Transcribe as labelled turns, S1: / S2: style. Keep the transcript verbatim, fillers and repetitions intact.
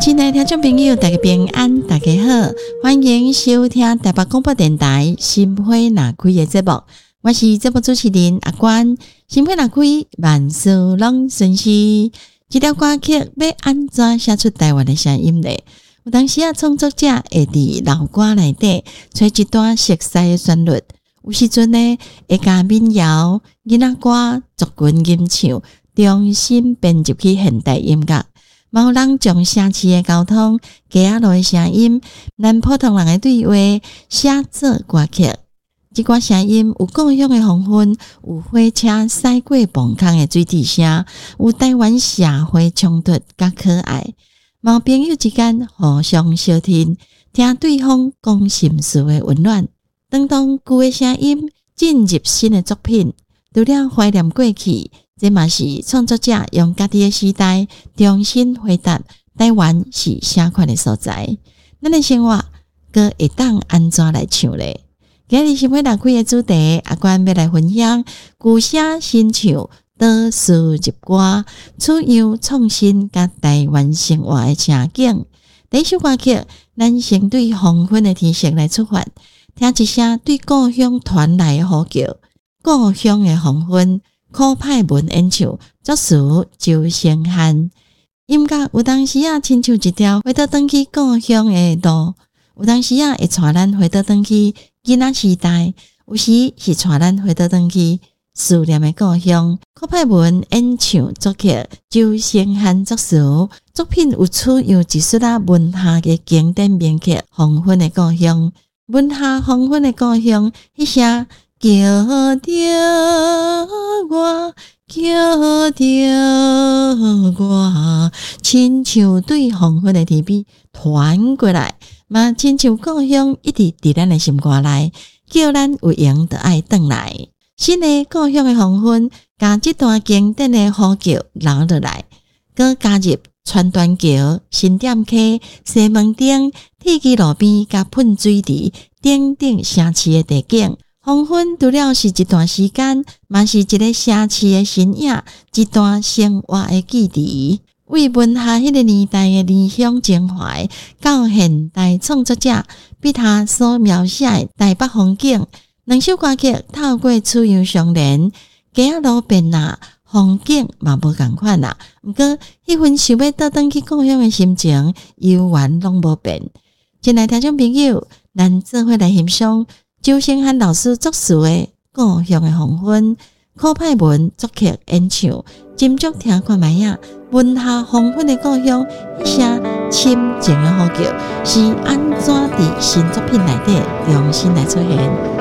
S1: 亲爱的听众朋友，大家平安，大家好，欢迎收听台北广播电台心花若开的节目，我是节目主持人阿关。心花若开，万事拢顺心。这条歌曲要安怎写出台湾的声音呢？有当时啊，创作者会伫老歌内底找一段熟悉的旋律，有时阵呢会加民谣、囡仔歌、族群吟唱，重新编入去现代音乐。嘛有人将城市的交通、街仔路的声音、咱普通人的对话写作歌曲。这歌声音有故乡的黄昏，有火车驶过磅空的水滴声，有台湾社会冲突甲可爱。嘛有朋友之间互相相听，听对方讲心事的温暖。当当旧的声音进入新的作品，除了怀念过去，这嘛是创作者用家己的时代重新回答台湾是啥款的所在。咱的生活阁会当安怎来唱咧？今日心花若开的主题，阿关要来分享旧声新唱倒叙入歌，取样创新甲台湾生活的情景。第一首歌曲，咱先对黄昏的天色来出发，听一声对故乡传来的呼叫。故乡的黄昏，苦派文演唱，作词周成汉。音乐有当时啊，亲像一条回到转去故乡的路，有当时啊会带咱回到转去囡仔时代，有时是带咱回到转去思念的故乡。苦派文演唱作曲，周成汉作词，作品有取样一出啊文夏的经典名曲《黄昏的故乡》。文夏黄昏的故乡，迄声叫着我，叫着我，亲像对黄昏的天边传过来，嘛亲像故乡一直伫咱的心肝内，叫咱有闲就爱转来。新的故乡的黄昏，将这段经典的呼叫留落来，佮加入川端桥、新店溪、西门町、铁基路边、甲喷水池等等城市的地景。黄昏除了是一段时间，嘛是一个城市的身影，一段生活的记忆。为文夏迄个年代的理想情怀，到现代创作者笔下所描写的台北风景，两首歌曲透过取样相连，街仔路变啊，风景嘛无共款啦。毋过迄份想要倒转去故乡的心情，犹原拢无变。亲爱听众朋友，咱做伙来欣赏周成汉老师作词的《故乡的黄昏》，苦派文作曲演唱，斟酌听看卖啊。文夏黄昏的故乡，一声深情的呼叫，是安怎伫新作品内底重新来出现？